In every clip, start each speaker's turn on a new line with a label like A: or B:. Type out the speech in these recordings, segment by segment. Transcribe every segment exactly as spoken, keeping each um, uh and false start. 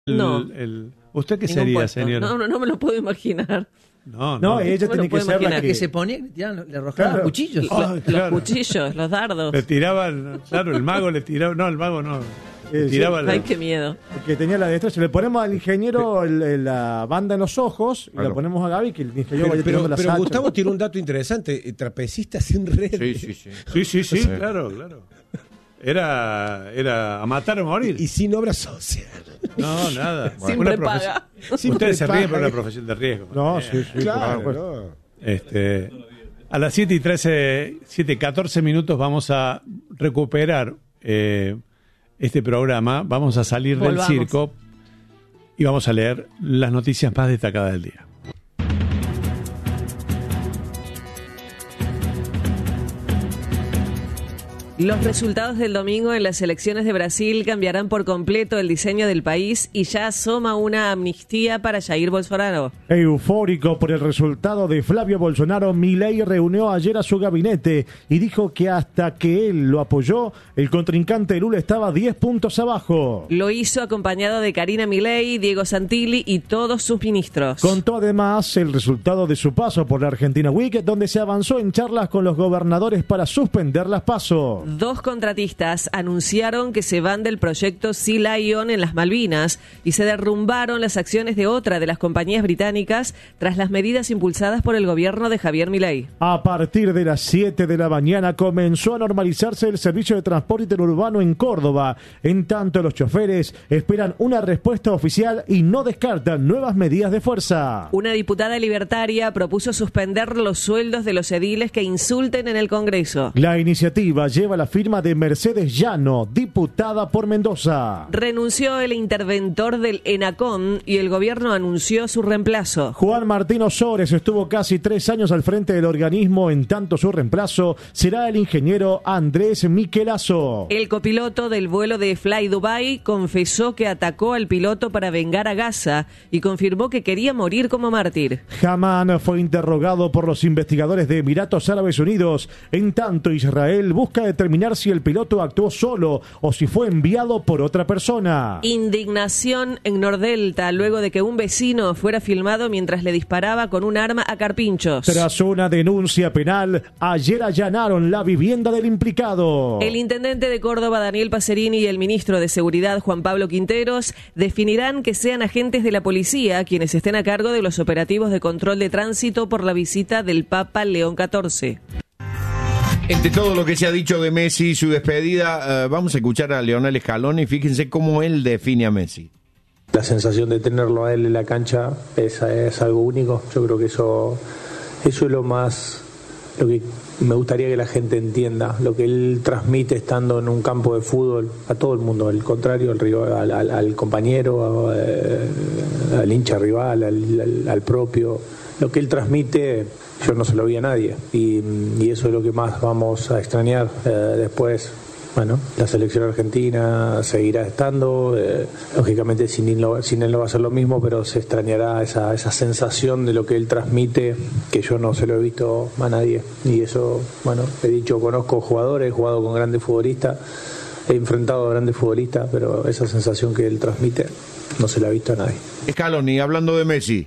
A: No.
B: El, el, ¿Usted qué
A: Ningún
B: sería,
A: puesto.
B: señora?
A: No, no, no me lo puedo imaginar.
B: No,
C: No,
B: no.
C: ella
A: No me
C: tiene
A: lo
C: que
A: puedo
C: ser la
A: imaginar.
C: que...
D: que se ponía, le tiraban- le arrojaban
C: Claro.
D: los cuchillos.
B: Ah,
A: Los,
B: claro.
A: los cuchillos, los dardos.
B: Le tiraban, claro, el mago le tiraba, no, el mago no. Le
C: Eh, sí.
B: tiraba la-
A: Ay, qué miedo.
C: que tenía la destreza. Le ponemos al ingeniero el- el- la banda en los ojos y
E: Claro.
C: le ponemos a Gaby que el ingeniero
E: Pero,
C: vaya
E: pero,
C: tirando las
E: pero
C: hachas.
E: Gustavo tiró un dato interesante, eh, trapecista sin red.
F: Sí, sí, sí.
B: Sí, sí, sí, claro, claro. Era, era a matar o morir.
E: Y sin obra social.
B: No, nada.
A: Siempre
B: Una profes-
A: paga.
B: Ustedes se
E: paga.
B: ríen por una profesión de riesgo.
C: No, sí, sí.
E: Claro,
C: por
E: no.
B: Este, a las siete y trece, siete y catorce minutos vamos a recuperar eh, este programa. Vamos a salir
A: Volvamos.
B: del circo y vamos a leer las noticias más destacadas del día.
A: Los resultados del domingo en las elecciones de Brasil cambiarán por completo el diseño del país y ya asoma una amnistía para Jair Bolsonaro.
C: Eufórico por el resultado de Flavio Bolsonaro, Milei reunió ayer a su gabinete y dijo que hasta que él lo apoyó, el contrincante Lula estaba diez puntos abajo.
A: Lo hizo acompañado de Karina Milei, Diego Santilli y todos sus ministros.
C: Contó además el resultado de su paso por la Argentina Week, donde se avanzó en charlas con los gobernadores para suspender las PASO.
A: Dos contratistas anunciaron que se van del proyecto Sea Lion en las Malvinas y se derrumbaron las acciones de otra de las compañías británicas tras las medidas impulsadas por el gobierno de Javier Milei.
C: A partir de las siete de la mañana comenzó a normalizarse el servicio de transporte interurbano en Córdoba. En tanto, los choferes esperan una respuesta oficial y no descartan nuevas medidas de fuerza.
A: Una diputada libertaria propuso suspender los sueldos de los ediles que insulten en el Congreso.
C: La iniciativa lleva la firma de Mercedes Llano, diputada por Mendoza.
A: Renunció el interventor del ENACON y el gobierno anunció su reemplazo.
C: Juan Martín Osores estuvo casi tres años al frente del organismo, en tanto su reemplazo será el ingeniero Andrés Miquelazo.
A: El copiloto del vuelo de Fly Dubai confesó que atacó al piloto para vengar a Gaza y confirmó que quería morir como mártir.
C: Hamán fue interrogado por los investigadores de Emiratos Árabes Unidos. En tanto, Israel busca determinar si el piloto actuó solo o si fue enviado por otra persona.
A: Indignación en Nordelta luego de que un vecino fuera filmado mientras le disparaba con un arma a carpinchos.
C: Tras una denuncia penal, ayer allanaron la vivienda del implicado.
A: El intendente de Córdoba, Daniel Pacerini, y el ministro de Seguridad, Juan Pablo Quinteros, definirán que sean agentes de la policía quienes estén a cargo de los operativos de control de tránsito por la visita del Papa León catorce.
F: Entre todo lo que se ha dicho de Messi y su despedida, eh, vamos a escuchar a Leonel Scaloni. Fíjense cómo él define a Messi.
G: La sensación de tenerlo a él en la cancha es, es algo único. Yo creo que eso, eso es lo más, lo que me gustaría que la gente entienda, lo que él transmite estando en un campo de fútbol a todo el mundo, al contrario, al, rival, al, al, al compañero, a, a, al hincha rival, al, al, al propio. Lo que él transmite, yo no se lo vi a nadie y, y eso es lo que más vamos a extrañar. Eh, después, bueno, la selección argentina seguirá estando, eh, lógicamente sin él, no, sin él no va a ser lo mismo, pero se extrañará esa, esa sensación de lo que él transmite, que yo no se lo he visto a nadie. Y eso, bueno, he dicho, conozco jugadores, he jugado con grandes futbolistas, he enfrentado a grandes futbolistas, pero esa sensación que él transmite no se la ha visto a nadie.
F: Scaloni, hablando de Messi.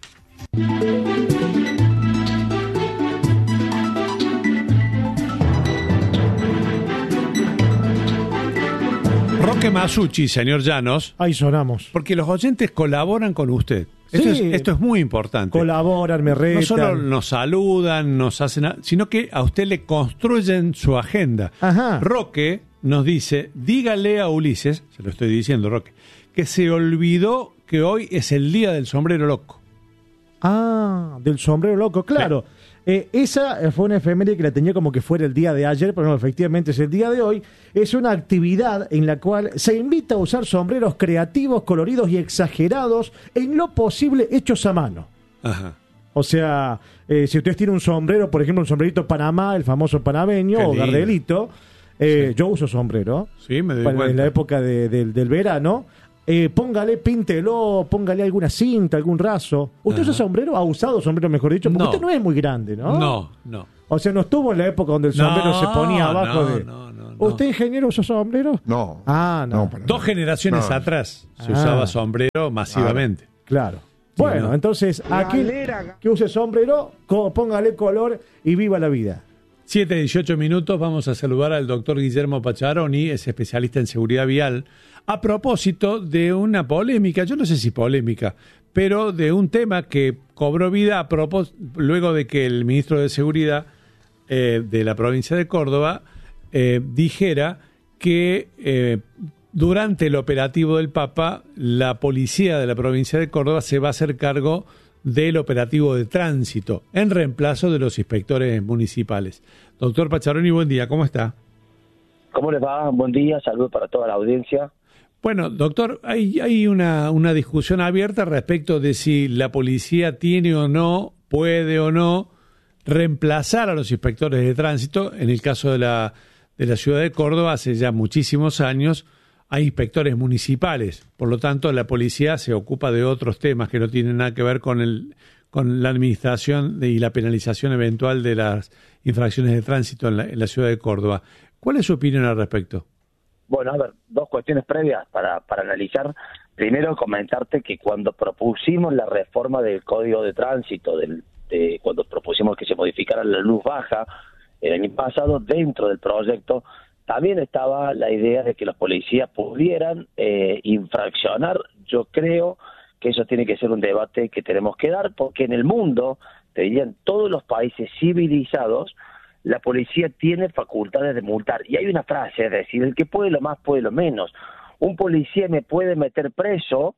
B: Roque Masucci, señor Llanos,
C: Ahí sonamos.
B: porque los oyentes colaboran con usted. Esto,
C: Sí.
B: es, esto es muy importante.
C: Colaboran, me retan.
B: No solo nos saludan, nos hacen, a- sino que a usted le construyen su agenda.
C: Ajá.
B: Roque nos dice, dígale a Ulises, se lo estoy diciendo, Roque, que se olvidó que hoy es el día del sombrero loco.
C: Ah, del sombrero loco, claro. Eh, esa fue una efeméride que la tenía como que fuera el día de ayer, pero no, efectivamente es el día de hoy. Es una actividad en la cual se invita a usar sombreros creativos, coloridos y exagerados, en lo posible hechos a mano.
B: Ajá.
C: O sea, eh, si ustedes tienen un sombrero, por ejemplo, un sombrerito Panamá, el famoso panameño,
B: Qué
C: o
B: lindo.
C: Gardelito, eh,
B: Sí.
C: yo uso sombrero.
B: Sí, me doy
C: Para-
B: cuenta.
C: en la época de- del, del verano. Eh, póngale, píntelo, póngale alguna cinta, algún razo. ¿Usted
B: Ajá.
C: usa sombrero? ¿Ha usado sombrero, mejor dicho? Porque
B: No.
C: usted no es muy grande, ¿no?
B: No, no.
C: O sea, no estuvo en la época donde el sombrero
B: No,
C: se ponía abajo
B: no,
C: de...
B: no, no, no.
C: ¿Usted, ingeniero, usó sombrero?
F: No.
C: Ah, no.
F: No, para
B: Dos
F: nada.
B: generaciones
F: No.
B: atrás se
C: Ah.
B: usaba sombrero masivamente.
C: Claro. Bueno,
B: no.
C: entonces, aquel que use sombrero, co- póngale color y viva la vida.
B: siete, dieciocho minutos, vamos a saludar al doctor Guillermo Pacharoni, es especialista en seguridad vial, a propósito de una polémica, yo no sé si polémica, pero de un tema que cobró vida a propós- luego de que el ministro de Seguridad eh, de la provincia de Córdoba eh, dijera que eh, durante el operativo del Papa, la policía de la provincia de Córdoba se va a hacer cargo del operativo de tránsito, en reemplazo de los inspectores municipales. Doctor Pacharoni, buen día, ¿cómo está?
D: ¿Cómo les va? Buen día, saludos para toda la audiencia.
B: Bueno, doctor, hay, hay una, una discusión abierta respecto de si la policía tiene o no, puede o no, reemplazar a los inspectores de tránsito. En el caso de la, de la ciudad de Córdoba, hace ya muchísimos años, hay inspectores municipales, por lo tanto la policía se ocupa de otros temas que no tienen nada que ver con el con la administración de, y la penalización eventual de las infracciones de tránsito en la, en la ciudad de Córdoba. ¿Cuál es su opinión al respecto?
D: Bueno, a ver, dos cuestiones previas para, para analizar. Primero, comentarte que cuando propusimos la reforma del Código de Tránsito, del, de, cuando propusimos que se modificara la luz baja el año pasado, dentro del proyecto también estaba la idea de que los policías pudieran eh, infraccionar. Yo creo que eso tiene que ser un debate que tenemos que dar, porque en el mundo, te diría, en todos los países civilizados, la policía tiene facultades de multar. Y hay una frase, es decir, el que puede lo más puede lo menos. Un policía me puede meter preso,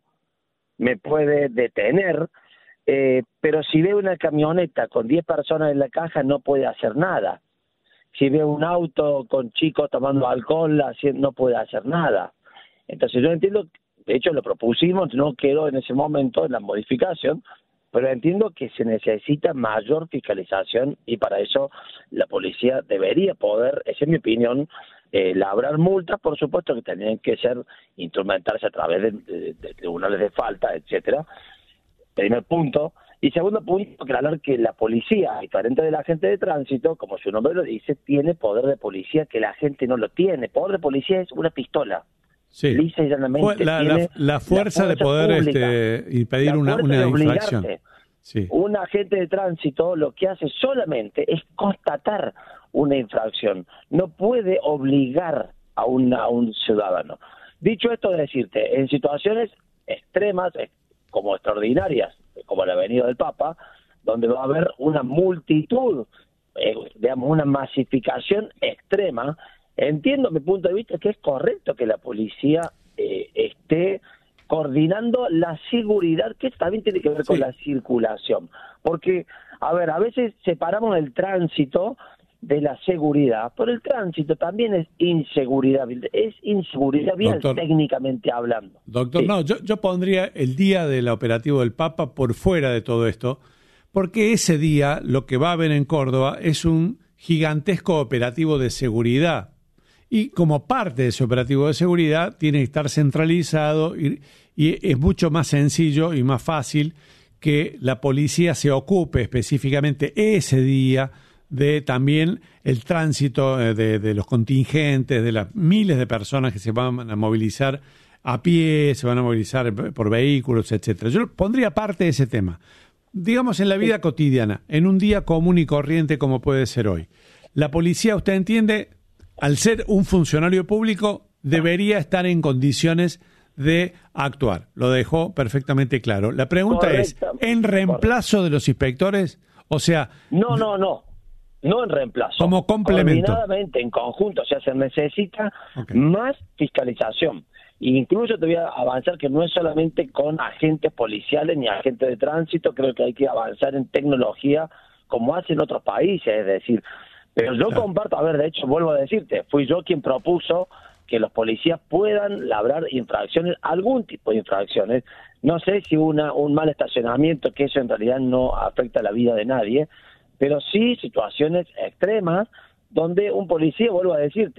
D: me puede detener, eh, pero si ve una camioneta con diez personas en la caja no puede hacer nada. Si ve un auto con chicos tomando alcohol, así, no puede hacer nada. Entonces yo entiendo, de hecho lo propusimos, no quedó en ese momento en la modificación, pero entiendo que se necesita mayor fiscalización y para eso la policía debería poder, esa es mi opinión, eh, labrar multas, por supuesto que tendrían que ser, instrumentarse a través de, de, de tribunales de falta, etcétera. Primer punto. Y segundo punto, aclarar que la policía, diferente de la gente de tránsito, como su nombre lo dice, tiene poder de policía que la gente no lo tiene. Poder de policía es una pistola.
B: Sí.
D: Lisa y llanamente
B: Fue la,
D: tiene
B: la, la fuerza
D: la
B: de poder
D: pública,
B: este, impedir
D: la
B: una,
D: fuerza
B: una
D: de
B: infracción.
D: obligarte.
B: Sí.
D: Un agente de tránsito lo que hace solamente es constatar una infracción. No puede obligar a, una, a un ciudadano. Dicho esto, decirte, en situaciones extremas, como extraordinarias, como la venida del Papa, donde va a haber una multitud, eh, digamos, una masificación extrema, entiendo mi punto de vista que es correcto que la policía eh, esté coordinando la seguridad, que también tiene que ver con
B: Sí.
D: la circulación. Porque, a ver, a veces separamos el tránsito de la seguridad, pero el tránsito también es inseguridad, es inseguridad vial,
B: Doctor.
D: técnicamente hablando.
B: Doctor,
D: Sí.
B: no, yo, yo pondría el día del operativo del Papa por fuera de todo esto, porque ese día lo que va a haber en Córdoba es un gigantesco operativo de seguridad. Y como parte de ese operativo de seguridad tiene que estar centralizado y, y es mucho más sencillo y más fácil que la policía se ocupe específicamente ese día de también el tránsito de, de los contingentes, de las miles de personas que se van a movilizar a pie, se van a movilizar por vehículos, etcétera. Yo pondría parte de ese tema. Digamos en la vida cotidiana, en un día común y corriente como puede ser hoy. La policía, usted entiende, al ser un funcionario público, debería estar en condiciones de actuar. Lo dejó perfectamente claro. La pregunta es, ¿en reemplazo de los inspectores? O sea...
D: No, no, no. No en reemplazo.
B: Como complemento.
D: Coordinadamente, en conjunto. O sea, se necesita
B: Okay.
D: más fiscalización. E incluso te voy a avanzar que no es solamente con agentes policiales ni agentes de tránsito. Creo que hay que avanzar en tecnología como hacen otros países. Es decir, pero yo
B: Claro.
D: comparto, a ver, de hecho, vuelvo a decirte, fui yo quien propuso que los policías puedan labrar infracciones, algún tipo de infracciones. No sé si una un mal estacionamiento, que eso en realidad no afecta la vida de nadie, pero sí situaciones extremas donde un policía, vuelvo a decirte,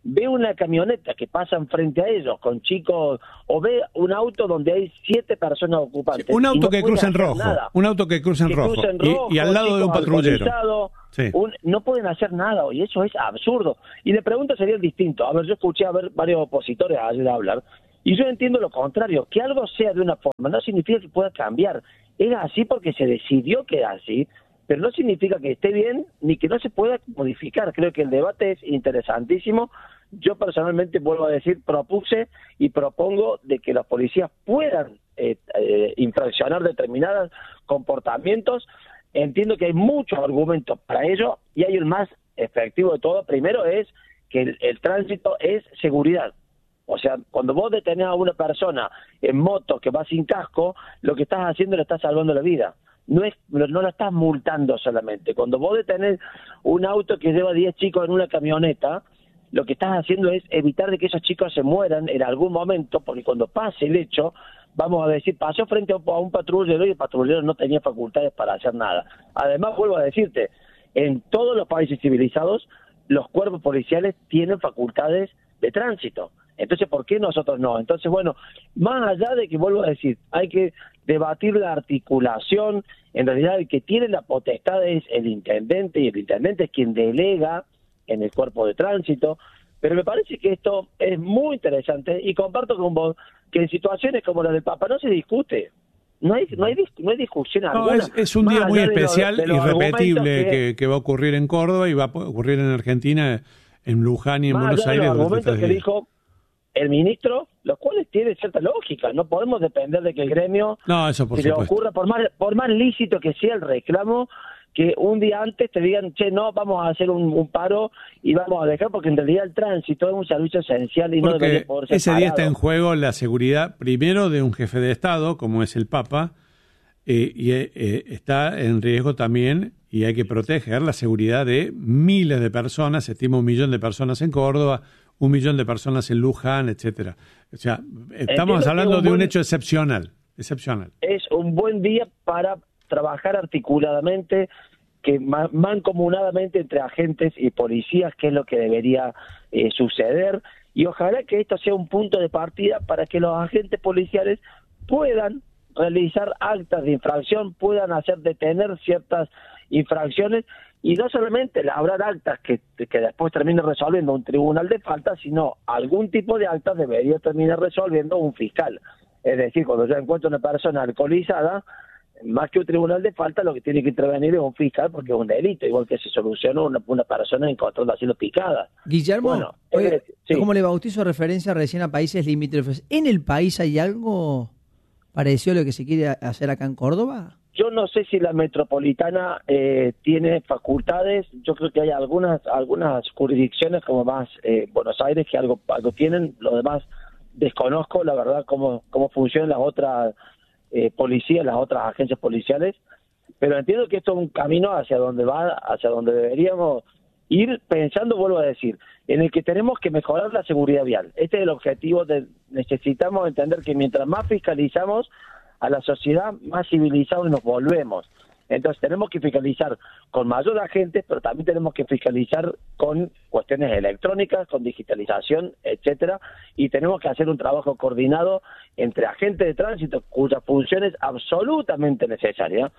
D: ve una camioneta que pasan frente a ellos con chicos, o ve un auto donde hay siete personas ocupantes.
B: Sí, un auto
D: no
B: que cruza en rojo,
D: nada.
B: un auto que cruza en
D: que
B: rojo,
D: cruza en
B: y,
D: rojo,
B: y al lado de un
D: chicos
B: patrullero.
D: Sí. Un, no pueden hacer nada, y eso es absurdo. Y la pregunta sería distinto. A ver, yo escuché a ver varios opositores ayer hablar, y yo entiendo lo contrario. Que algo sea de una forma no significa que pueda cambiar. Es así porque se decidió que era así, pero no significa que esté bien ni que no se pueda modificar. Creo que el debate es interesantísimo. Yo personalmente, vuelvo a decir, propuse y propongo de que los policías puedan eh, eh, infraccionar determinados comportamientos. Entiendo que hay muchos argumentos para ello, y hay el más efectivo de todo. Primero es que el, el tránsito es seguridad. O sea, cuando vos detenés a una persona en moto que va sin casco, lo que estás haciendo le estás salvando la vida. No es, no la estás multando solamente. Cuando vos detenés un auto que lleva diez chicos en una camioneta, lo que estás haciendo es evitar de que esos chicos se mueran en algún momento, porque cuando pase el hecho, vamos a decir, pasó frente a un, a un patrullero y el patrullero no tenía facultades para hacer nada. Además, vuelvo a decirte, en todos los países civilizados, los cuerpos policiales tienen facultades de tránsito. Entonces, ¿por qué nosotros no? Entonces, bueno, más allá de que, vuelvo a decir, hay que debatir la articulación, en realidad el que tiene la potestad es el intendente, y el intendente es quien delega en el cuerpo de tránsito, pero me parece que esto es muy interesante, y comparto con vos que en situaciones como la del Papa no se discute. No hay, no hay, no hay discusión
B: no,
D: alguna.
B: es, es un día muy especial
D: y
B: irrepetible
D: que,
B: que, que va a ocurrir en Córdoba y va a ocurrir en Argentina, en Luján y en Buenos Aires.
D: Los argumentos que dijo el ministro, los cuales tienen cierta lógica. No podemos depender de que el gremio
B: no, eso por
D: se le
B: supuesto.
D: ocurra, por más, por más lícito que sea el reclamo, que un día antes te digan, che, no, vamos a hacer un, un paro y vamos a dejar, porque en realidad el tránsito es un servicio esencial y
B: porque
D: no debería poder ser
B: ese
D: parado.
B: día está en juego la seguridad, primero, de un jefe de Estado, como es el Papa, eh, y eh, está en riesgo también, y hay que proteger la seguridad de miles de personas, se estima un millón de personas en Córdoba, un millón de personas en Luján, etcétera. O sea, estamos
D: Entiendo
B: hablando
D: un
B: de un
D: buen,
B: hecho excepcional, excepcional.
D: Es un buen día para trabajar articuladamente, que mancomunadamente entre agentes y policías, que es lo que debería eh, suceder, y ojalá que esto sea un punto de partida para que los agentes policiales puedan realizar actas de infracción, puedan hacer detener ciertas infracciones, y no solamente labrar actas que, que después termine resolviendo un tribunal de falta, sino algún tipo de actas debería terminar resolviendo un fiscal. Es decir, cuando yo encuentro una persona alcoholizada, más que un tribunal de falta, lo que tiene que intervenir es un fiscal, porque es un delito, igual que se solucionó una, una persona encontrando haciendo picada.
H: Guillermo,
D: bueno,
H: oye,
D: es, sí.
H: como le bautizo referencia recién a países limítrofes, ¿en el país hay algo parecido a lo que se quiere hacer acá en Córdoba?
D: Yo no sé si la metropolitana eh, tiene facultades. Yo creo que hay algunas algunas jurisdicciones como más eh, Buenos Aires que algo algo tienen. Lo demás desconozco, la verdad, cómo cómo funcionan las otras eh, policías, las otras agencias policiales. Pero entiendo que esto es un camino hacia donde va, hacia donde deberíamos ir pensando, vuelvo a decir, en el que tenemos que mejorar la seguridad vial. Este es el objetivo. De, necesitamos entender que mientras más fiscalizamos a la sociedad, más civilizados nos volvemos. Entonces tenemos que fiscalizar con mayor agentes, pero también tenemos que fiscalizar con cuestiones electrónicas, con digitalización, etcétera, y tenemos que hacer un trabajo coordinado entre agentes de tránsito, cuya función es absolutamente necesaria,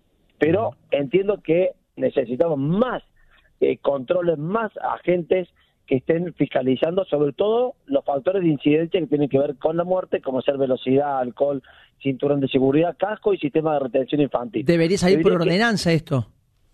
D: pero entiendo que necesitamos más eh, controles, más agentes que estén fiscalizando sobre todo los factores de incidencia que tienen que ver con la muerte, como ser velocidad, alcohol, cinturón de seguridad, casco y sistema de retención infantil.
H: ¿Debería salir por ordenanza que, esto?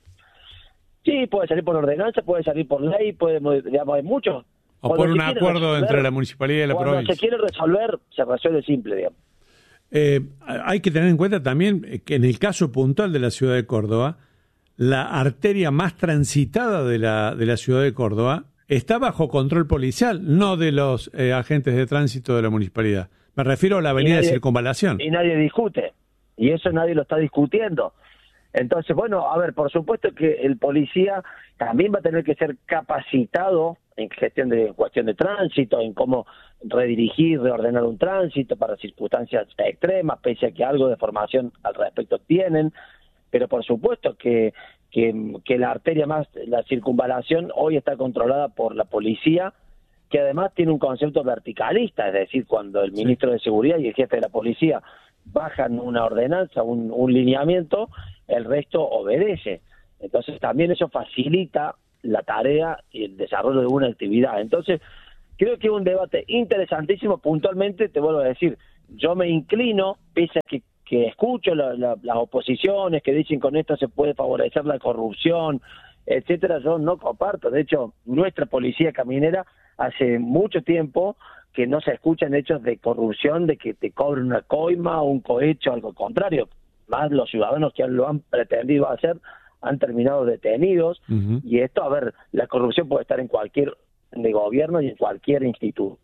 D: Sí, puede salir por ordenanza, puede salir por ley, puede, digamos, hay muchos.
B: O cuando por un acuerdo resolver, entre la municipalidad y la
D: cuando
B: provincia.
D: Se quiere resolver, se resuelve simple, digamos.
B: Eh, hay que tener en cuenta también que en el caso puntual de la ciudad de Córdoba, la arteria más transitada de la, de la ciudad de Córdoba está bajo control policial, no de los eh, agentes de tránsito de la municipalidad. Me refiero a la avenida nadie, de Circunvalación.
D: Y nadie discute, y eso nadie lo está discutiendo. Entonces, bueno, a ver, por supuesto que el policía también va a tener que ser capacitado en gestión de en cuestión de tránsito, en cómo redirigir, reordenar un tránsito para circunstancias extremas, pese a que algo de formación al respecto tienen, pero por supuesto que Que, que la arteria más, la circunvalación, hoy está controlada por la policía, que además tiene un concepto verticalista, es decir, cuando el ministro sí. de Seguridad y el jefe de la policía bajan una ordenanza, un, un lineamiento, el resto obedece. Entonces también eso facilita la tarea y el desarrollo de una actividad. Entonces creo que es un debate interesantísimo. Puntualmente te vuelvo a decir, yo me inclino, pese a que, que escucho la, la, las oposiciones que dicen con esto se puede favorecer la corrupción, etcétera, yo no comparto. De hecho, nuestra policía caminera hace mucho tiempo que no se escuchan hechos de corrupción, de que te cobren una coima o un cohecho, algo contrario. Más los ciudadanos que lo han pretendido hacer han terminado detenidos. Uh-huh. Y esto, a ver, la corrupción puede estar en cualquier de gobierno y en cualquier instituto.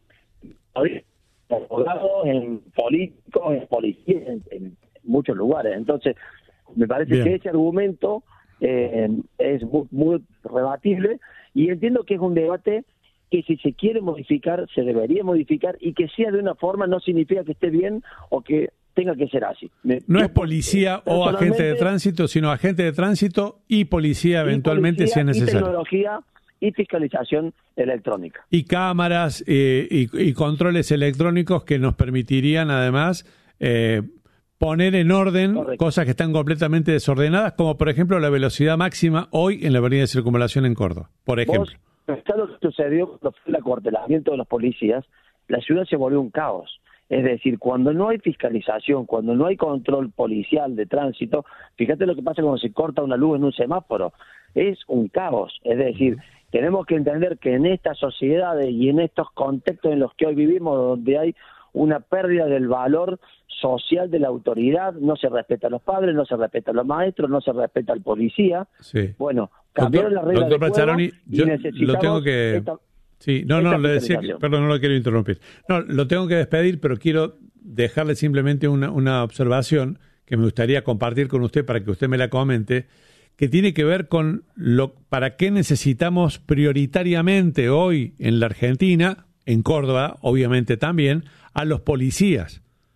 D: En abogados, en políticos, en policía, en, en muchos lugares. Entonces, me parece Bien. que ese argumento eh, es muy, muy rebatible, y entiendo que es un debate que si se quiere modificar, se debería modificar, y que sea de una forma no significa que esté bien o que tenga que ser así. Me,
B: no es policía o agente de tránsito, sino agente de tránsito y policía eventualmente, y policía, si es necesario.
D: Y tecnología y fiscalización electrónica.
B: Y cámaras eh, y, y controles electrónicos que nos permitirían además eh, poner en orden Correcto. cosas que están completamente desordenadas, como por ejemplo la velocidad máxima hoy en la avenida de Circunvalación en Córdoba, por ejemplo.
D: ¿Vos, lo que sucedió cuando fue el acuartelamiento de los policías? La ciudad se volvió un caos. Es decir, cuando no hay fiscalización, cuando no hay control policial de tránsito, fíjate lo que pasa cuando se corta una luz en un semáforo. Es un caos. Es decir, tenemos que entender que en estas sociedades y en estos contextos en los que hoy vivimos, donde hay una pérdida del valor social de la autoridad, no se respeta a los padres, no se respeta a los maestros, no se respeta al policía.
B: Sí.
D: Bueno, cambiaron las reglas
B: doctor
D: de juego
B: Pacharoni,
D: y
B: yo
D: necesitamos
B: lo tengo que...
D: esta,
B: Sí, no, no, le decía que, perdón, no lo quiero interrumpir. No, lo tengo que despedir, pero quiero dejarle simplemente una, una observación que me gustaría compartir con usted para que usted me la comente, que tiene que ver con lo para qué necesitamos prioritariamente hoy en la Argentina, en Córdoba, obviamente también, a los policías.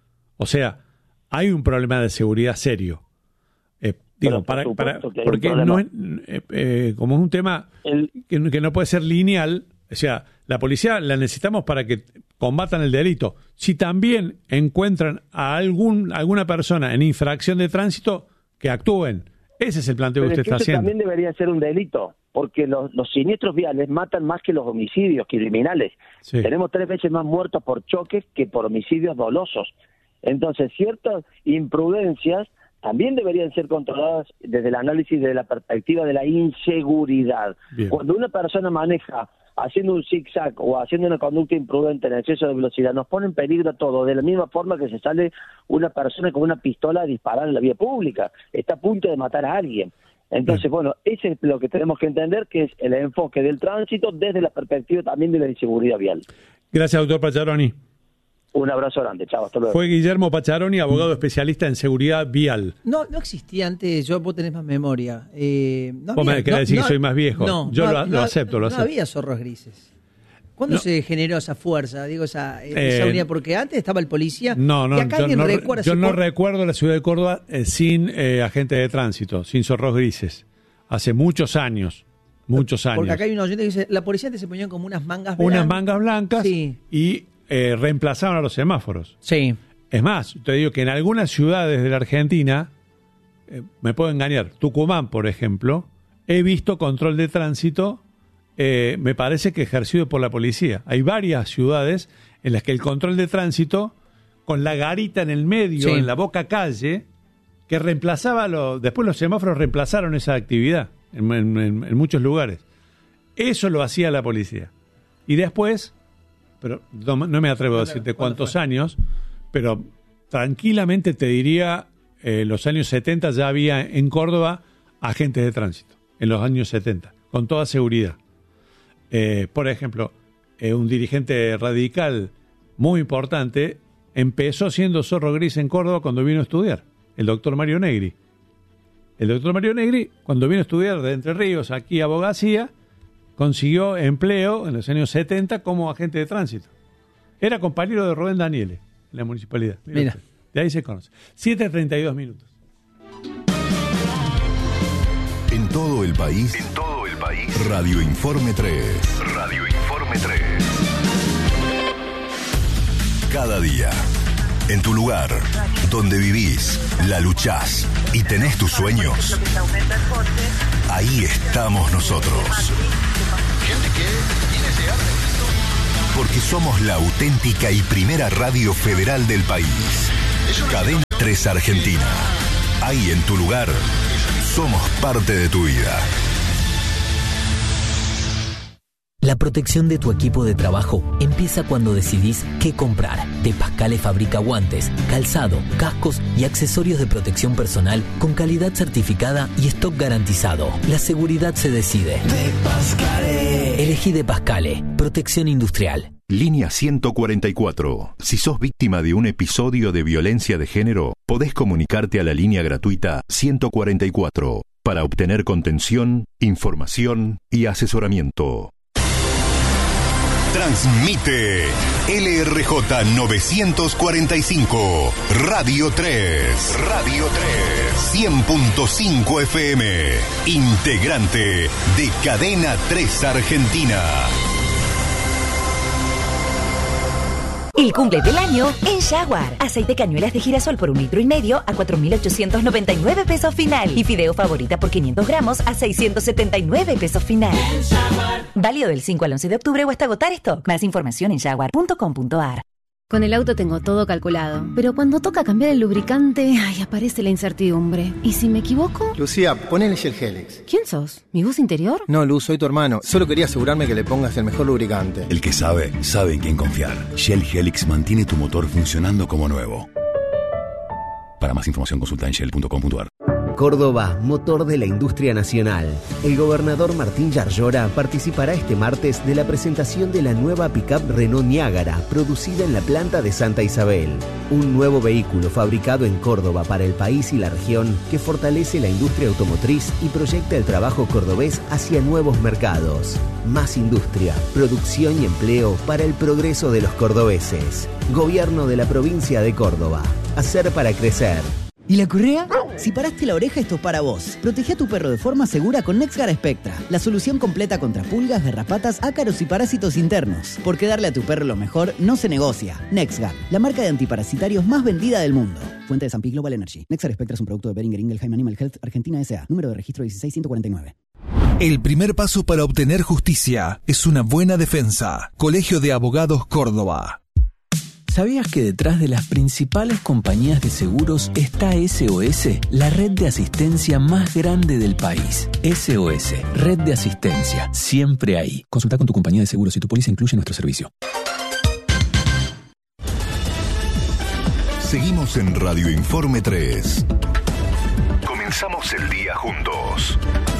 B: O sea, hay un problema de seguridad serio. Eh, digo, para, para, porque no es, eh, eh, como es un tema El... que, que no puede ser lineal. O sea, la policía la necesitamos para que combatan el delito. Si también encuentran a algún alguna persona en infracción de tránsito, que actúen. Ese es el planteo
D: Pero
B: que usted
D: es que
B: está haciendo.
D: También debería ser un delito, porque los, los siniestros viales matan más que los homicidios criminales. Sí. Tenemos tres veces más muertos por choques que por homicidios dolosos. Entonces, ciertas imprudencias también deberían ser controladas desde el análisis de la perspectiva de la inseguridad. Bien. Cuando una persona maneja haciendo un zigzag o haciendo una conducta imprudente en exceso de velocidad, nos pone en peligro todo, de la misma forma que se sale una persona con una pistola a disparar en la vía pública, está a punto de matar a alguien. Entonces, Bien. bueno, ese es lo que tenemos que entender, que es el enfoque del tránsito desde la perspectiva también de la inseguridad vial.
B: Gracias, doctor Pacharoni.
D: Un abrazo grande, chao, hasta luego.
B: Fue Guillermo Pacharoni, abogado especialista en seguridad vial.
H: No, no existía antes, yo vos tenés más memoria. Eh, no
B: vos
H: había,
B: me querés
H: no,
B: decir
H: no,
B: que soy más viejo.
H: No,
B: yo
H: no,
B: lo, lo
H: no,
B: acepto, lo
H: no
B: acepto.
H: No había zorros grises. ¿Cuándo
B: no.
H: se generó esa fuerza? Digo, esa, esa
B: eh,
H: unidad, porque antes estaba el policía.
B: No, no,
H: y acá
B: yo, no,
H: recuerda,
B: yo no
H: por...
B: recuerdo la ciudad de Córdoba eh, sin eh, agentes de tránsito, sin zorros grises. Hace muchos años, muchos años.
H: Porque acá hay un oyente que dice, la policía antes se ponían como unas mangas blancas.
B: Unas mangas blancas
H: sí.
B: y eh, reemplazaban a los semáforos.
H: Sí.
B: Es más, te digo que en algunas ciudades de la Argentina, eh, me puedo engañar, Tucumán, por ejemplo, he visto control de tránsito, eh, me parece que ejercido por la policía. Hay varias ciudades en las que el control de tránsito, con la garita en el medio, sí. en la boca calle, que reemplazaba, lo, después los semáforos reemplazaron esa actividad en, en, en muchos lugares. Eso lo hacía la policía. Y después, pero no, no me atrevo a decirte cuántos años, pero tranquilamente te diría, eh, los años setenta ya había en Córdoba agentes de tránsito, en los años setenta, con toda seguridad. Eh, por ejemplo, eh, un dirigente radical muy importante empezó siendo zorro gris en Córdoba cuando vino a estudiar, el doctor Mario Negri. El doctor Mario Negri, cuando vino a estudiar de Entre Ríos aquí a abogacía, consiguió empleo en los años setenta como agente de tránsito. Era compañero de Rubén Daniele en la municipalidad. Mira, Mira. De ahí se conoce. siete treinta y dos minutos.
I: En todo el país. En todo el país. Radio Informe tres. Radio Informe tres. cada día. En tu lugar, donde vivís, la luchás y tenés tus sueños, ahí estamos nosotros. Porque somos la auténtica y primera radio federal del país. Cadena tres Argentina. Ahí en tu lugar, somos parte de tu vida.
J: La protección de tu equipo de trabajo empieza cuando decidís qué comprar. De Pascale fabrica guantes, calzado, cascos y accesorios de protección personal con calidad certificada y stock garantizado. La seguridad se decide. De Pascale. Elegí De Pascale. Protección industrial.
I: Línea ciento cuarenta y cuatro. Si sos víctima de un episodio de violencia de género, podés comunicarte a la línea gratuita ciento cuarenta y cuatro para obtener contención, información y asesoramiento. Transmite L R J novecientos cuarenta y cinco, Radio tres. Radio tres. cien punto cinco F M. Integrante de Cadena tres Argentina.
K: El cumple del año en Jaguar. Aceite cañuelas de girasol por un litro y medio a cuatro mil ochocientos noventa y nueve pesos final. Y fideo favorita por quinientos gramos a seiscientos setenta y nueve pesos final. Válido del cinco al once de octubre o hasta agotar stock. Más información en jaguar punto com punto a r.
L: Con el auto tengo todo calculado, pero cuando toca cambiar el lubricante, ay, aparece la incertidumbre. ¿Y si me equivoco?
M: Lucía, ponele Shell Helix.
L: ¿Quién sos? ¿Mi voz interior?
M: No, Luz, soy tu hermano. Solo quería asegurarme que le pongas el mejor lubricante.
I: El que sabe, sabe en quién confiar. Shell Helix mantiene tu motor funcionando como nuevo. Para más información consulta en shell punto com punto a r.
N: Córdoba, motor de la industria nacional. El gobernador Martín Yarlora participará este martes de la presentación de la nueva pick-up Renault Niágara, producida en la planta de Santa Isabel. Un nuevo vehículo fabricado en Córdoba para el país y la región que fortalece la industria automotriz y proyecta el trabajo cordobés hacia nuevos mercados. Más industria, producción y empleo para el progreso de los cordobeses. Gobierno de la provincia de Córdoba. Hacer para crecer.
O: ¿Y la correa? Si paraste la oreja, esto es para vos. Protege a tu perro de forma segura con NexGard Spectra, la solución completa contra pulgas, garrapatas, ácaros y parásitos internos. Porque darle a tu perro lo mejor no se negocia. NexGard, la marca de antiparasitarios más vendida del mundo. Fuente de San Pi Global Energy. NexGard Spectra es un producto de Boehringer Ingelheim Animal Health Argentina S A. Número de registro dieciséis ciento cuarenta y nueve.
P: El primer paso para obtener justicia es una buena defensa. Colegio de Abogados Córdoba.
J: ¿Sabías que detrás de las principales compañías de seguros está S O S, la red de asistencia más grande del país? S O S, red de asistencia, siempre ahí. Consulta con tu compañía de seguros si tu póliza incluye nuestro servicio.
I: Seguimos en Radio Informe tres. Comenzamos el día juntos.